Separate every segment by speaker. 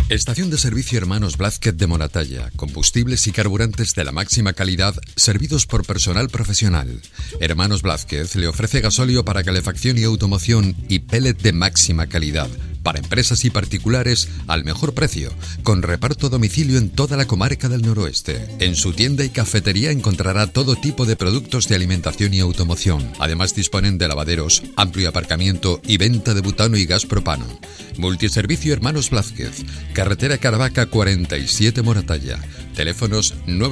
Speaker 1: Estación de servicio Hermanos Blázquez de Moratalla. Combustibles y carburantes de la máxima calidad, servidos por personal profesional. Hermanos Blázquez le ofrece gasóleo para calefacción y automoción y pellet de máxima calidad, para empresas y particulares al mejor precio, con reparto a domicilio en toda la comarca del noroeste. En su tienda y cafetería encontrará todo tipo de productos de alimentación y automoción. Además disponen de lavaderos, amplio aparcamiento y venta de butano y gas propano. Multiservicio Hermanos Blázquez, carretera Caravaca 47 Moratalla. Teléfonos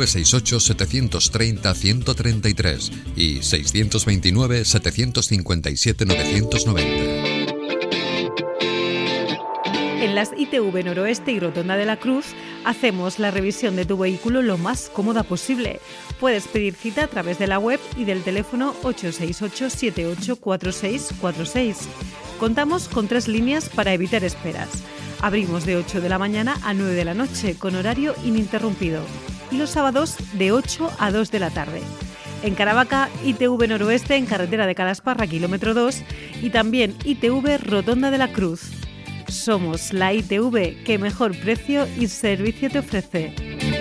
Speaker 1: 968-730-133 y 629-757-990.
Speaker 2: En las ITV Noroeste y Rotonda de la Cruz hacemos la revisión de tu vehículo lo más cómoda posible. Puedes pedir cita a través de la web y del teléfono 868-784646. Contamos con 3 líneas para evitar esperas. Abrimos de 8 de la mañana a 9 de la noche con horario ininterrumpido y los sábados de 8 a 2 de la tarde. En Caravaca, ITV Noroeste en carretera de Calasparra, kilómetro 2 y también ITV Rotonda de la Cruz. Somos la ITV que mejor precio y servicio te ofrece.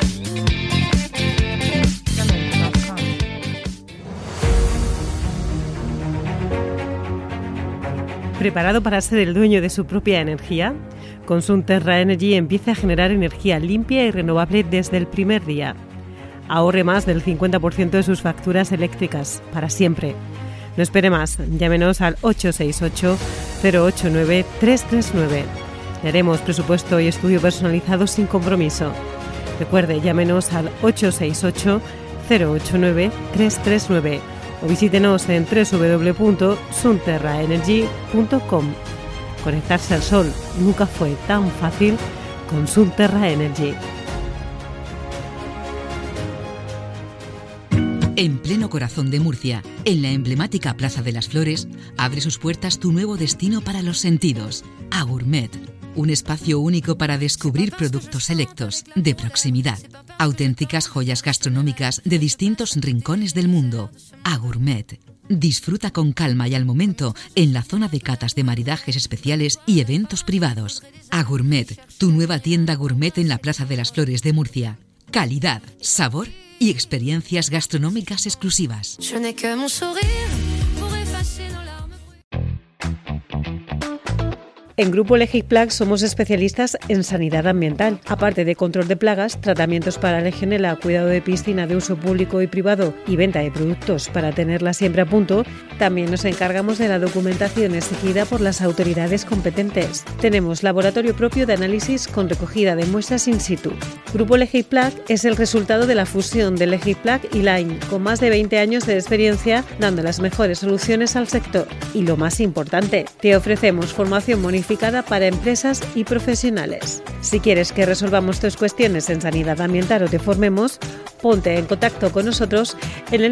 Speaker 2: ¿Preparado para ser el dueño de su propia energía? Con Sunterra Energy empieza a generar energía limpia y renovable desde el primer día. Ahorre más del 50% de sus facturas eléctricas, para siempre. No espere más, llámenos al 868-089-339. Le haremos presupuesto y estudio personalizado sin compromiso. Recuerde, llámenos al 868-089-339 o visítenos en www.sunterraenergy.com. Conectarse al sol nunca fue tan fácil con Sunterra Energy.
Speaker 3: En pleno corazón de Murcia, en la emblemática Plaza de las Flores, abre sus puertas tu nuevo destino para los sentidos, Agourmet. Un espacio único para descubrir productos selectos, de proximidad. Auténticas joyas gastronómicas de distintos rincones del mundo. Agourmet. Disfruta con calma y al momento en la zona de catas de maridajes especiales y eventos privados. Agourmet, tu nueva tienda gourmet en la Plaza de las Flores de Murcia. Calidad, sabor y experiencias gastronómicas exclusivas.
Speaker 2: En Grupo Legiplag somos especialistas en sanidad ambiental. Aparte de control de plagas, tratamientos para legionela, cuidado de piscina de uso público y privado y venta de productos para tenerla siempre a punto, también nos encargamos de la documentación exigida por las autoridades competentes. Tenemos laboratorio propio de análisis con recogida de muestras in situ. Grupo Legiplag es el resultado de la fusión de Legiplag y Line, con más de 20 años de experiencia dando las mejores soluciones al sector. Y lo más importante, te ofrecemos formación monitorada para empresas y profesionales. Si quieres que resolvamos tus cuestiones en sanidad ambiental o te formemos, ponte en contacto con nosotros en el